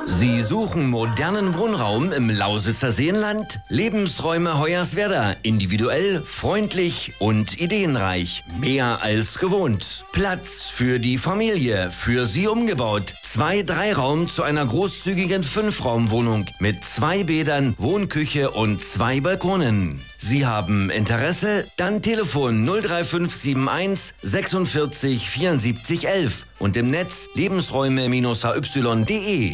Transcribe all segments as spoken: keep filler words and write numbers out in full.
Sie suchen modernen Wohnraum im Lausitzer Seenland? Lebensräume Hoyerswerda. Individuell, freundlich und ideenreich. Mehr als gewohnt. Platz für die Familie. Für Sie umgebaut. Zwei Dreiraum zu einer großzügigen Fünfraumwohnung mit zwei Bädern, Wohnküche und zwei Balkonen. Sie haben Interesse? Dann Telefon null drei fünf sieben eins sechsundvierzig vierundsiebzig elf und im Netz lebensräume H Y punkt de.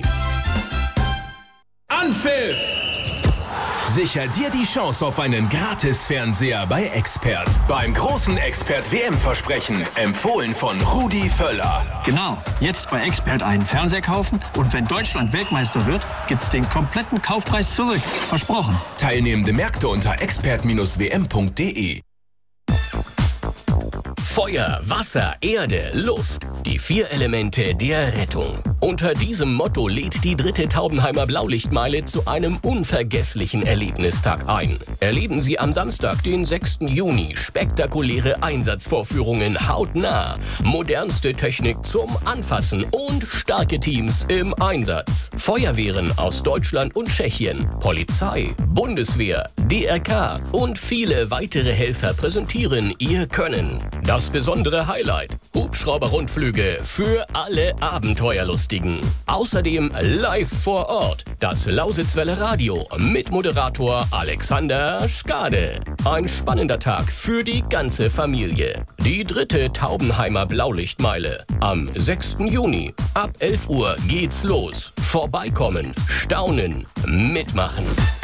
Anpfiff! Sicher dir die Chance auf einen Gratis-Fernseher bei Expert. Beim großen Expert-W M-Versprechen. Empfohlen von Rudi Völler. Genau, jetzt bei Expert einen Fernseher kaufen und wenn Deutschland Weltmeister wird, gibt's den kompletten Kaufpreis zurück. Versprochen. Teilnehmende Märkte unter expert Bindestrich w m punkt de. Feuer, Wasser, Erde, Luft. Die vier Elemente der Rettung. Unter diesem Motto lädt die dritte Taubenheimer Blaulichtmeile zu einem unvergesslichen Erlebnistag ein. Erleben Sie am Samstag, den sechsten Juni, spektakuläre Einsatzvorführungen hautnah, modernste Technik zum Anfassen und starke Teams im Einsatz. Feuerwehren aus Deutschland und Tschechien, Polizei, Bundeswehr, D R K und viele weitere Helfer präsentieren ihr Können. Das besondere Highlight: Hubschrauber-Rundflüge für alle Abenteuerlustigen. Außerdem live vor Ort das Lausitzwelle Radio mit Moderator Alexander Skade. Ein spannender Tag für die ganze Familie. Die dritte Taubenheimer Blaulichtmeile am sechsten Juni. Ab elf Uhr geht's los. Vorbeikommen, staunen, mitmachen.